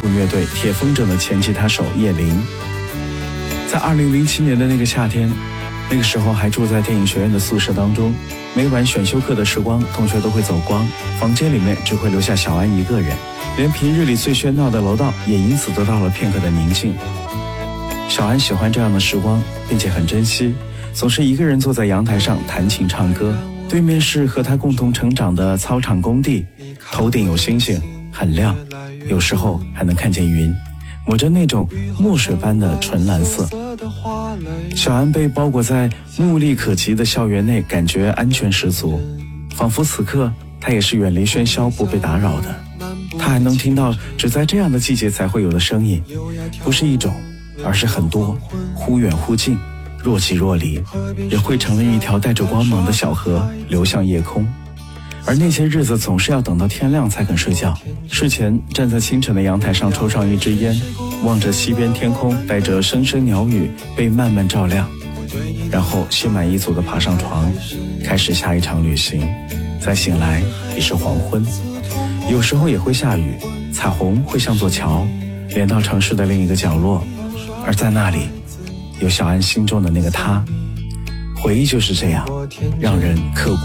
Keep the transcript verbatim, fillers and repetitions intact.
鼓乐队铁风筝的前吉他手叶琳。在二零零七年的那个夏天，那个时候还住在电影学院的宿舍当中，每晚选修课的时光，同学都会走光，房间里面只会留下小安一个人，连平日里最喧闹的楼道也因此得到了片刻的宁静。小安喜欢这样的时光，并且很珍惜，总是一个人坐在阳台上弹琴唱歌，对面是和他共同成长的操场工地，头顶有星星，很亮，有时候还能看见云，抹着那种墨水般的纯蓝色。小安被包裹在目力可及的校园内，感觉安全十足，仿佛此刻他也是远离喧嚣，不被打扰的。他还能听到只在这样的季节才会有的声音，不是一种，而是很多，忽远忽近，若即若离，也汇成了一条带着光芒的小河，流向夜空。而那些日子总是要等到天亮才肯睡觉，睡前站在清晨的阳台上抽上一支烟，望着西边天空带着声声鸟语被慢慢照亮，然后心满意足地爬上床，开始下一场旅行。再醒来已是黄昏，有时候也会下雨，彩虹会像座桥连到城市的另一个角落，而在那里有小安心中的那个他。回忆就是这样，让人刻骨